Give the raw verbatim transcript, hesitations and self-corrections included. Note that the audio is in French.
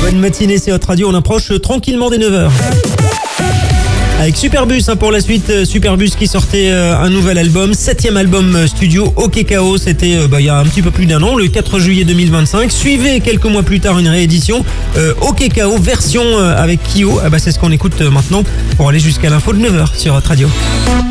Bonne matinée, c'est Hot Radio, on approche tranquillement des neuf heures. Avec Superbus hein, pour la suite, Superbus qui sortait euh, un nouvel album, septième album euh, studio, OK K O, c'était euh, bah, il y a un petit peu plus d'un an, le quatre juillet deux mille vingt-cinq. Suivez quelques mois plus tard une réédition, euh, OK K O, version euh, avec Kyo. Ah bah, c'est ce qu'on écoute euh, maintenant pour aller jusqu'à l'info de neuf heures sur Hot Radio.